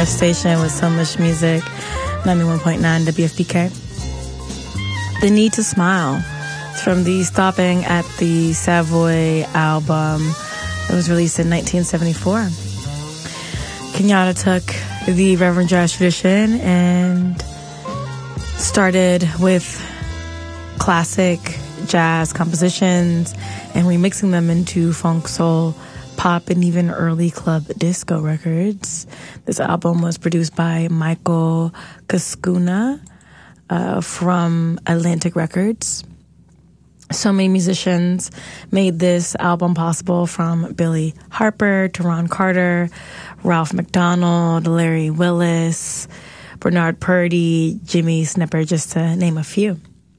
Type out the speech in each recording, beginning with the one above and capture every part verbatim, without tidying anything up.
your station with so much music, ninety-one point nine W F P K. The Need to Smile. It's from the Stopping at the Savoy album. It was released in nineteen seventy-four. Kenyatta took the Reverend Jazz tradition and started with classic jazz compositions and remixing them into funk, soul, pop, and even early club disco records. This album was produced by Michael Kaskuna uh, from Atlantic Records. So many musicians made this album possible, from Billy Harper to Ron Carter, Ralph McDonald, Larry Willis, Bernard Purdy, Jimmy Snipper, just to name a few.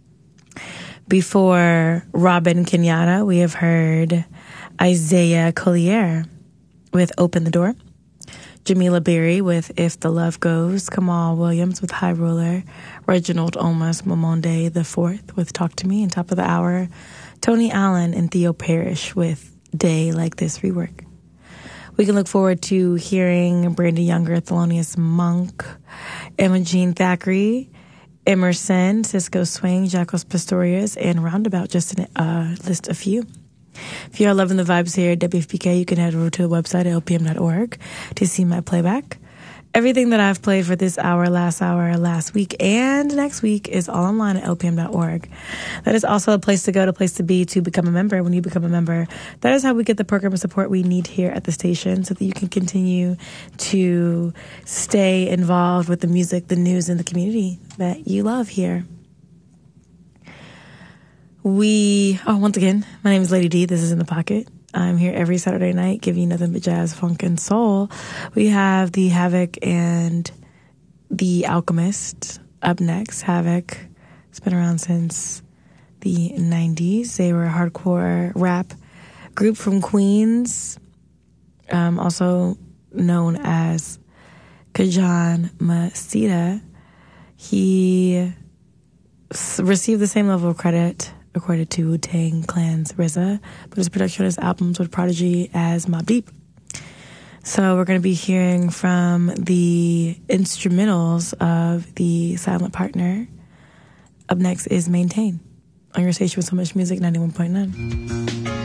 Before Robin Kenyatta, we have heard Isaiah Collier with Open the Door, Jamila Berry with If the Love Goes, Kamal Williams with High Roller, Reginald Omas Mamonde the Fourth with Talk to Me, and top of the hour, Tony Allen and Theo Parrish with Day Like This rework. We can look forward to hearing Brandy Younger, Thelonious Monk, Imogene Thackeray, Emerson, Cisco Swing, Jacques Pastorius, and Roundabout, just to uh, list a few. If you are loving the vibes here at W F P K, you can head over to the website at L P M dot org to see my playback. Everything that I've played for this hour, last hour, last week, and next week is all online at L P M dot org. That is also a place to go, a place to be, to become a member. When you become a member, that is how we get the program of support we need here at the station so that you can continue to stay involved with the music, the news, and the community that you love here. We, oh, once again, my name is Lady D. This is In the Pocket. I'm here every Saturday night giving you nothing but jazz, funk, and soul. We have the Havoc and the Alchemist up next. Havoc has been around since the nineties. They were a hardcore rap group from Queens, um, also known as Kajan Masita. He s- received the same level of credit accorded to Wu-Tang Clan's R Z A, but his production on his albums with Prodigy as Mobb Deep. So we're going to be hearing from the instrumentals of the Silent Partner. Up next is Maintain on your station with so much music, ninety-one point nine.